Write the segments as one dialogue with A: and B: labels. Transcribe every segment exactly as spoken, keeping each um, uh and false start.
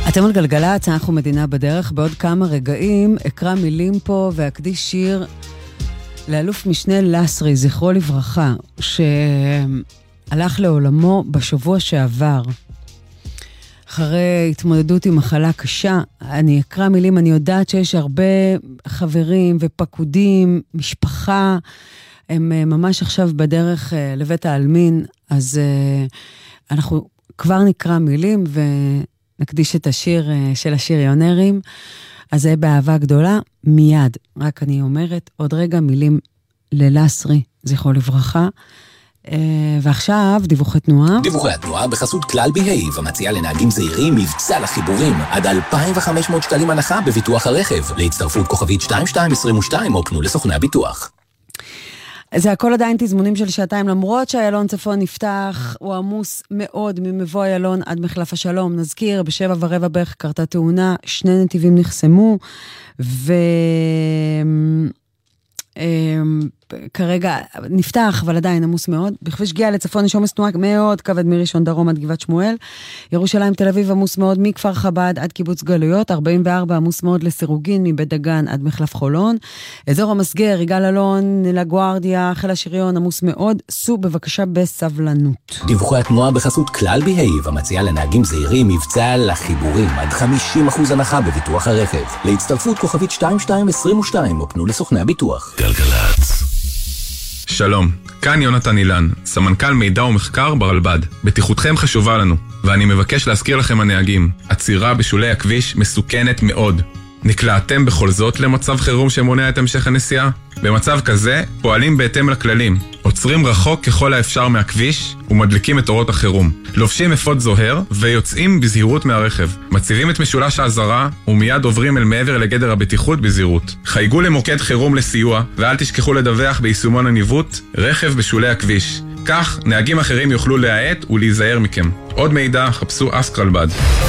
A: אתם על גלגלצ, אנחנו מדינה בדרך. בעוד כמה רגעים אקרא מילים פה ואקדיש שיר לאלוף משנה לסרי, זכרו לברכה, שהלך לעולמו בשבוע שעבר. אחרי התמודדות עם מחלה קשה, אני אקרא מילים, אני יודעת שיש הרבה חברים ופקודים, משפחה, הם ממש עכשיו בדרך לבית העלמין, אז אנחנו כבר נקרא מילים ונקדיש את השיר של השריונרים, אז זה באהבה גדולה, מיד, רק אני אומרת, עוד רגע מילים ללסרי, זכרו לברכה, ועכשיו דיווחי תנועה.
B: דיווחי התנועה בחסות כלל בהיב, המציע לנהגים זהירים מבצע לחיבורים, עד אלפיים וחמש מאות שקלים הנחה בביטוח הרכב, להצטרפות כוכבית שתיים שתיים עשרים ושתיים או פנו לסוכני הביטוח.
A: זה הכל עדיין תזמונים של שעתיים, למרות שהיילון צפון נפתח, הוא עמוס מאוד ממבוא איילון עד מחלף השלום. נזכיר, בשבע ורבע בערך קרתה תאונה, שני נתיבים נחסמו, ו... כרגע נפתח, אבל עדיין עמוס מאוד. בכביש גאה לצפון יש עומס תנועה מאוד כבד מראשון דרום עד גבעת שמואל. ירושלים תל אביב עמוס מאוד מכפר חב"ד עד קיבוץ גלויות. ארבעים וארבע עמוס מאוד לסירוגין מבית דגן עד מחלף חולון. אזור המסגר, יגאל אלון, לגוארדיה, חיל השריון עמוס מאוד. סעו בבקשה בסבלנות.
B: דיווחי התנועה בחסות כלל בהיב, המציע לנהגים זהירים מבצע לחיבורים עד חמישים אחוז הנחה בביטוח הרכב. להצטרפות כוכבית שתיים שתיים עשרים ושתיים או פנו לסוכני הביטוח. גלגלצ.
C: שלום, כאן יונתן אילן, סמנכ"ל מידע ומחקר ברלב"ד. בטיחותכם חשובה לנו, ואני מבקש להזכיר לכם הנהגים, עצירה בשולי הכביש מסוכנת מאוד. נקלעתם בכל זאת למצב חירום שמונע את המשך הנסיעה? במצב כזה פועלים בהתאם לכללים, עוצרים רחוק ככל האפשר מהכביש ומדליקים את אורות החירום, לובשים אפוד זוהר ויוצאים בזהירות מהרכב, מציבים את משולש האזהרה ומיד עוברים אל מעבר לגדר הבטיחות בזהירות. חייגו למוקד חירום לסיוע ואל תשכחו לדווח ביישומון הניווט רכב בשולי הכביש, כך נהגים אחרים יוכלו להאט ולהיזהר מכם. עוד מידע חפשו אסק רלב"ד.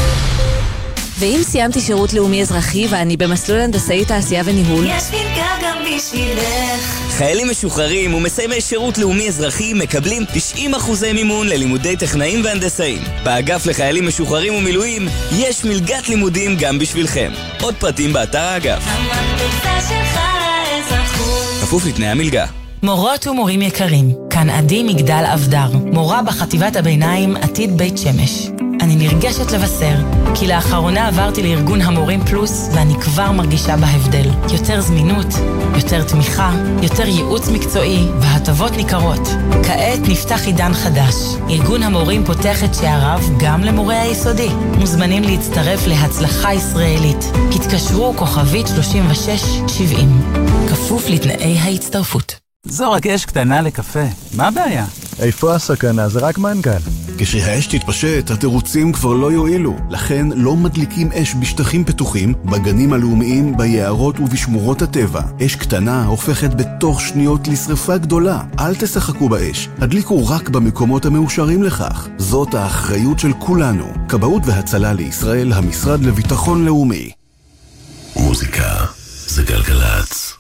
D: ואם סיימתי שירות לאומי אזרחי ואני במסלול הנדסאי תעשייה וניהול,
E: יש מלגה גם בשבילך.
F: חיילים משוחררים ומסיימי שירות לאומי אזרחי מקבלים תשעים אחוזי מימון ללימודי טכנאים והנדסאים. באגף לחיילים משוחררים ומילואים יש מלגת לימודים גם בשבילכם. עוד פרטים באתר האגף.
E: המקבצה שלך האזרחות.
F: כפוף לתנאי המלגה.
G: מורות ומורים יקרים, כאן עדי מגדל אבדר, מורה בחטיבת הביניים עתיד בית שמש. אני נרגשת לבשר, כי לאחרונה עברתי לארגון המורים פלוס, ואני כבר מרגישה בהבדל. יותר זמינות, יותר תמיכה, יותר ייעוץ מקצועי, והטבות ניכרות. כעת נפתח עידן חדש. ארגון המורים פותח את שעריו גם למורי היסודי. מוזמנים להצטרף להצלחה ישראלית. התקשרו כוכבית שלושים ושש שבעים. כפוף לתנאי ההצטרפות.
H: זו רק אש קטנה לקפה, מה הבעיה?
I: איפה הסכנה? זה רק מנגל.
J: כשהאש תתפשט, התירוצים כבר לא יועילו. לכן לא מדליקים אש בשטחים פתוחים, בגנים הלאומיים, ביערות ובשמורות הטבע. אש קטנה הופכת בתוך שניות לשריפה גדולה. אל תשחקו באש. הדליקו רק במקומות המאושרים לכך. זאת האחריות של כולנו. כבאות והצלה לישראל, המשרד לביטחון לאומי.
B: מוזיקה זה גלגלצ.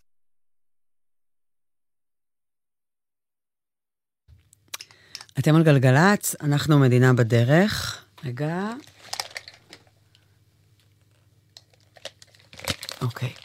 A: אתם על גלגלצ, אנחנו מדינה בדרך. רגע. אוקיי.